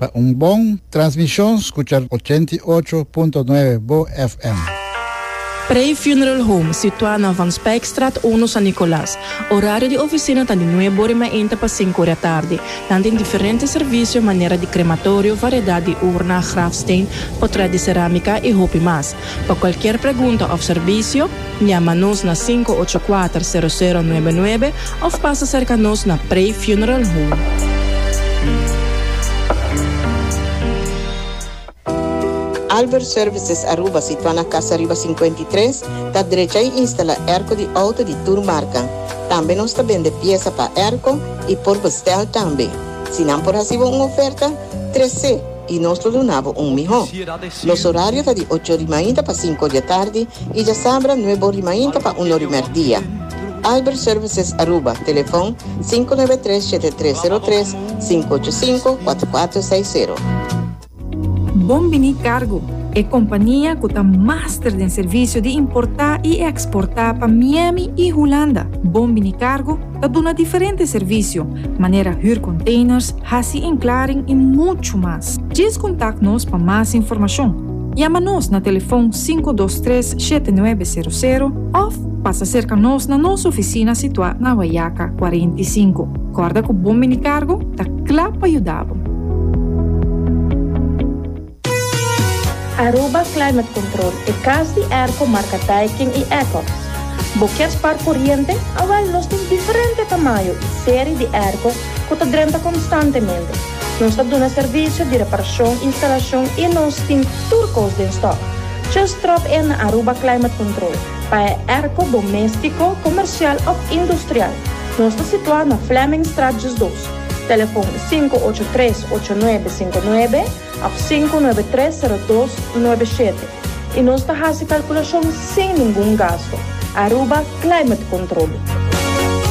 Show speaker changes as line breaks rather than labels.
Para un buen transmisión, escuchar 88.9 Bo FM.
Prey Funeral Home, situado Van Spijkstraat 1 San Nicolás. Horário de oficina está de 9h30 para 5 da tarde. Tem diferentes serviços, maneira de crematório, variedade de urna, grafsteen, portrait de cerâmica e roupa mais. Para qualquer pergunta ou serviço, chama-nos na 584-0099 ou passa cerca-nos na Prey Funeral Home.
Albert Services Aruba, situado na Casa Riba 53, da direita e instala erco de auto de turmarca. Também nós vende peça para erco e por bestel também. Se não por receber uma oferta, 13 e nós donamos melhor. Os horários são de 8h30 para 5 da tarde e já sabra 9h30 para 1h dia. Albert Services Aruba, telefone 593-7303, 585-4460.
Bombini Cargo é companhia que está master em serviço de importar e exportar para Miami e Holanda. Bombini Cargo está dando diferentes serviços, maneira huur containers, hasi enclaring e muito mais. Diz contact-nos para mais informação. Chama-nos na telefone 523-7900 ou passa cerca-nos na nossa oficina situada na Guaiaca 45. Corda que o Bombini Cargo está claro para ajudar.
Aruba Climate Control é casa de erco marca Daikin e Ecox. Boquetes par corriente, agora nós temos diferente tamanho e série de erco que está drenta constantemente. Nós estamos dando serviço de reparação, instalação e nós temos turcos de stock. Just drop in na Aruba Climate Control para erco doméstico, comercial ou industrial. Nós estamos situados na Flemingstraat 2. Telefone 583-8959 ou 593-0297. E nós estamos fazendo calculação sem nenhum gasto. Aruba Climate Control.